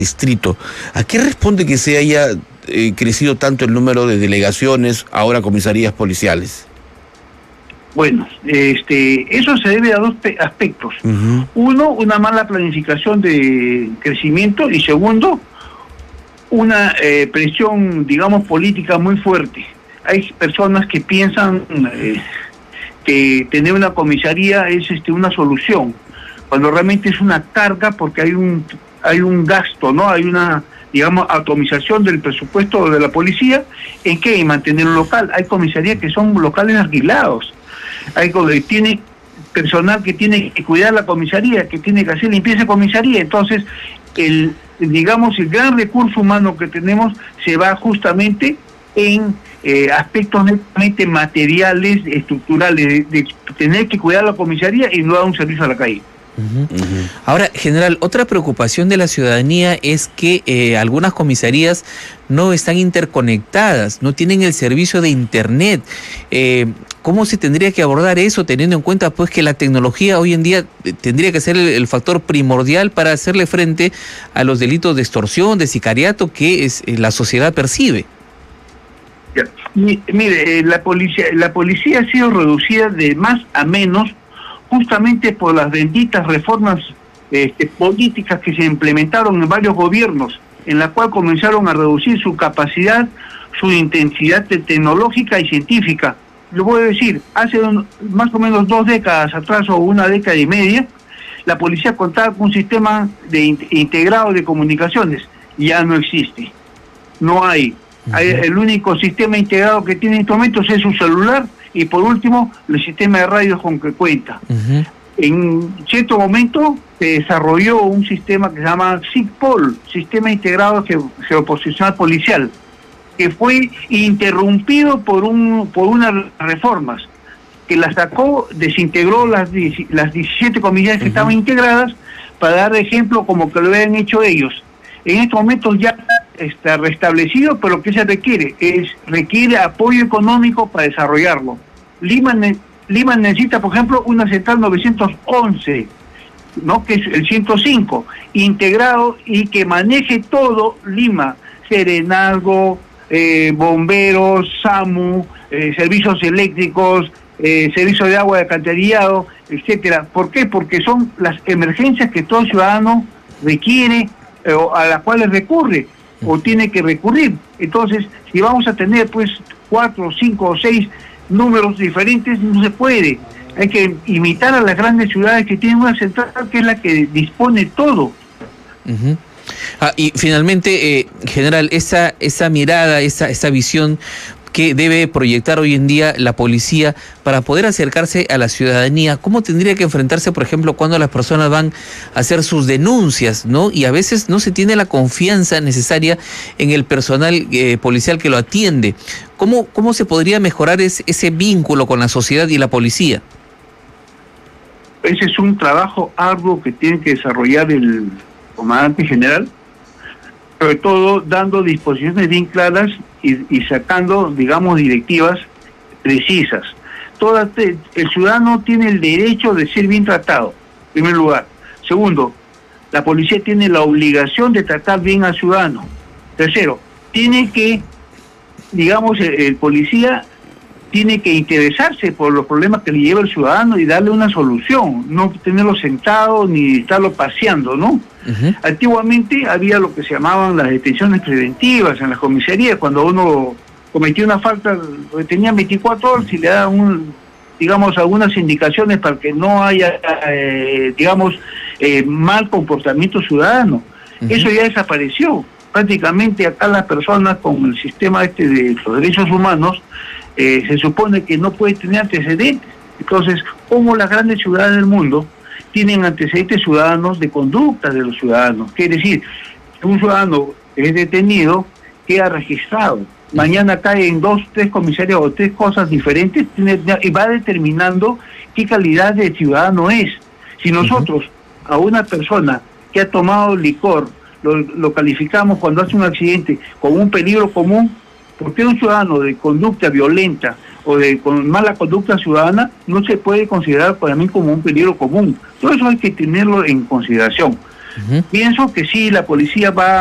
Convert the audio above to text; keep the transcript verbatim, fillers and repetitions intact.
distrito. ¿A qué responde que se haya eh, crecido tanto el número de delegaciones, ahora comisarías policiales? Bueno, este, eso se debe a dos aspectos. Uh-huh. Uno, una mala planificación de crecimiento, y segundo, una eh, presión, digamos, política muy fuerte. Hay personas que piensan eh, que tener una comisaría es este, una solución, cuando realmente es una carga, porque hay un hay un gasto, ¿no? Hay una, digamos, atomización del presupuesto de la policía. ¿En qué? En mantener un local. Hay comisarías que son locales alquilados. Hay tiene personal que tiene que cuidar la comisaría, que tiene que hacer limpieza de comisaría. Entonces, el digamos, el gran recurso humano que tenemos se va justamente en eh, aspectos netamente materiales, estructurales, de, de tener que cuidar la comisaría y no dar un servicio a la calle. Uh-huh. Uh-huh. Ahora, general, otra preocupación de la ciudadanía es que eh, algunas comisarías no están interconectadas, no tienen el servicio de internet. Eh, ¿Cómo se tendría que abordar eso, teniendo en cuenta pues que la tecnología hoy en día tendría que ser el, el factor primordial para hacerle frente a los delitos de extorsión, de sicariato que es, eh, la sociedad percibe? Ya. Mire, eh, la policía, la policía ha sido reducida de más a menos justamente por las benditas reformas este, políticas que se implementaron en varios gobiernos, en la cual comenzaron a reducir su capacidad, su intensidad tecnológica y científica. Lo voy a decir, hace un, más o menos dos décadas atrás o una década y media, la policía contaba con un sistema de in, integrado de comunicaciones. Ya no existe, no hay. Uh-huh. hay. El único sistema integrado que tiene en estos momentos es su celular, y por último, el sistema de radios con que cuenta. Uh-huh. En cierto momento se desarrolló un sistema que se llama SIGPOL, Sistema Integrado Geoposicional Policial, que fue interrumpido por un por unas reformas, que la sacó, desintegró las, las diecisiete comisarías que uh-huh. estaban integradas, para dar ejemplo como que lo habían hecho ellos. En estos momentos ya está restablecido, pero lo que se requiere es requiere apoyo económico para desarrollarlo. Lima, Lima necesita, por ejemplo, una central novecientos once, ¿no? Que es el ciento cinco, integrado y que maneje todo Lima, Serenazgo, eh, bomberos, SAMU, eh, servicios eléctricos, eh, servicios de agua de alcantarillado, etcétera. ¿Por qué? Porque son las emergencias que todo ciudadano requiere, eh, a las cuales recurre o tiene que recurrir. Entonces, si vamos a tener pues cuatro, cinco o seis números diferentes, no se puede. Hay que imitar a las grandes ciudades que tienen una central que es la que dispone todo. Uh-huh. Ah, y finalmente, eh, general, esa esa mirada, esa esa visión que debe proyectar hoy en día la policía para poder acercarse a la ciudadanía, ¿cómo tendría que enfrentarse, por ejemplo, cuando las personas van a hacer sus denuncias, ¿no? Y a veces no se tiene la confianza necesaria en el personal eh, policial que lo atiende. ¿Cómo, cómo se podría mejorar ese, ese vínculo con la sociedad y la policía? Ese es un trabajo arduo que tiene que desarrollar el comandante general, sobre todo dando disposiciones bien claras y, y sacando, digamos, directivas precisas. Todo te, el ciudadano tiene el derecho de ser bien tratado, en primer lugar. Segundo, la policía tiene la obligación de tratar bien al ciudadano. Tercero, tiene que, digamos, el, el policía tiene que interesarse por los problemas que le lleva el ciudadano y darle una solución, no tenerlo sentado ni estarlo paseando, ¿no? Uh-huh. Antiguamente había lo que se llamaban las detenciones preventivas en las comisarías, cuando uno cometía una falta, tenía veinticuatro horas y le daban, un, digamos, algunas indicaciones para que no haya, eh, digamos, eh, mal comportamiento ciudadano. Uh-huh. Eso ya desapareció. Prácticamente acá las personas con el sistema este de los derechos humanos, Eh, se supone que no puede tener antecedentes. Entonces, como las grandes ciudades del mundo tienen antecedentes ciudadanos de conducta de los ciudadanos, quiere decir, un ciudadano es detenido, queda registrado, mañana cae en dos, tres comisarias o tres cosas diferentes, tiene, y va determinando qué calidad de ciudadano es. Si nosotros a una persona que ha tomado licor lo, lo calificamos cuando hace un accidente como un peligro común, ¿por qué un ciudadano de conducta violenta o de con mala conducta ciudadana no se puede considerar para mí como un peligro común? Todo eso hay que tenerlo en consideración. Uh-huh. Pienso que sí, la policía va